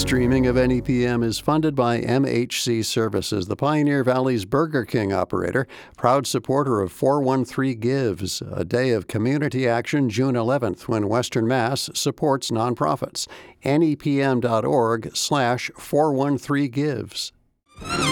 Streaming of NEPM is funded by MHC Services, the Pioneer Valley's Burger King operator, proud supporter of 413 Gives, a day of community action June 11th when Western Mass supports nonprofits. NEPM.org/413 Gives.